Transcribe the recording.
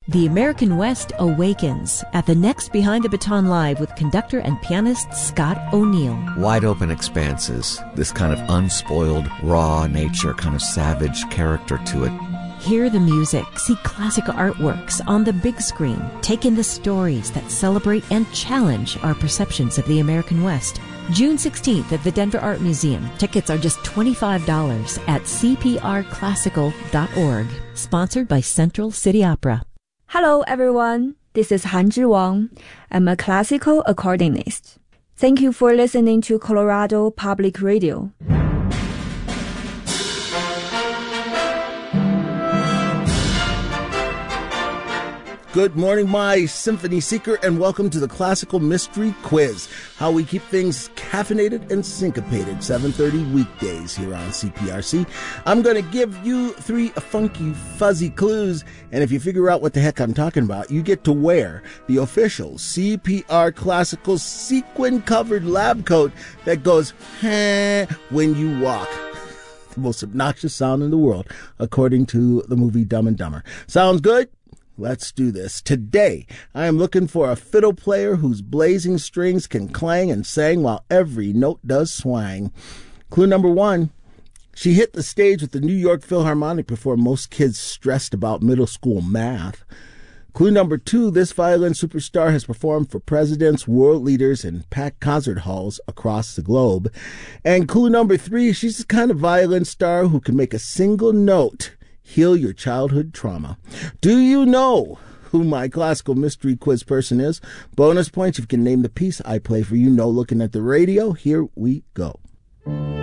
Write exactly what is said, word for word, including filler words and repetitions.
The American West awakens at the next Behind the Baton Live with conductor and pianist Scott O'Neill. Wide open expanses, this kind of unspoiled, raw nature, kind of savage character to it. Hear the music, see classic artworks on the big screen, take in the stories that celebrate and challenge our perceptions of the American West. June sixteenth at the Denver Art Museum. Tickets are just twenty-five dollars at c p r classical dot org. Sponsored by Central City Opera. Hello everyone, this is Han Zhi Wang. I'm a classical accordionist. Thank you for listening to Colorado Public Radio. Good morning, my symphony seeker, and welcome to the Classical Mystery Quiz, how we keep things caffeinated and syncopated, seven thirty weekdays here on C P R C. I'm going to give you three funky, fuzzy clues, and if you figure out what the heck I'm talking about, you get to wear the official C P R Classical sequin-covered lab coat that goes, "Heh," when you walk. The most obnoxious sound in the world, according to the movie Dumb and Dumber. Sounds good? Let's do this. Today, I am looking for a fiddle player whose blazing strings can clang and sang while every note does swang. Clue number one, she hit the stage with the New York Philharmonic before most kids stressed about middle school math. Clue number two, this violin superstar has performed for presidents, world leaders, and packed concert halls across the globe. And clue number three, she's the kind of violin star who can make a single note heal your childhood trauma. Do you know who my classical mystery quiz person is? Bonus points if you can name the piece I play for you. No looking at the radio. Here we go.